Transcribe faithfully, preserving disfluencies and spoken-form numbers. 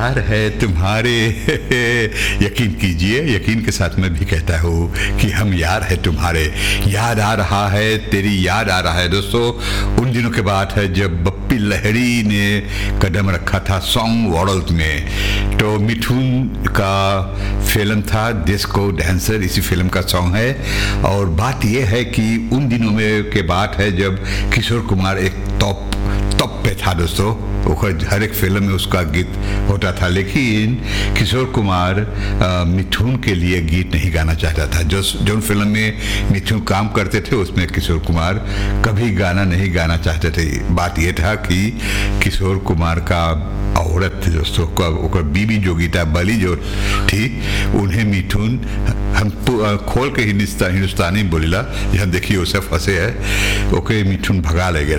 यार है तुम्हारे यकीन कीजिए, यकीन के साथ मैं भी कहता हूँ कि हम यार है तुम्हारे। याद आ रहा है, तेरी याद आ रहा है दोस्तों। उन दिनों के बात है जब बप्पी लहरी ने कदम रखा था सॉन्ग वर्ल्ड में। तो मिठुन का फिल्म था डिस्को डांसर, इसी फिल्म का सॉन्ग है। और बात यह है कि उन दिनों में के बात है जब किशोर कुमार एक टॉप टॉप पे था दोस्तों। हर एक फिल्म में उसका गीत होता था, लेकिन किशोर कुमार आ, मिठुन के लिए गीत नहीं गाना चाहता था। जो जो फिल्म में मिठुन काम करते थे उसमें किशोर कुमार कभी गाना नहीं गाना चाहते थे। बात यह था कि किशोर कुमार का औरत थी दोस्तों, का बीबी जो गीता बली जो थी, उन्हें मिठुन हम खोल के हिंदुस्तान हिंदुस्तानी बोलिला, यहाँ देखिए उसे फंसे है, ओके मिठुन भगा ले गया।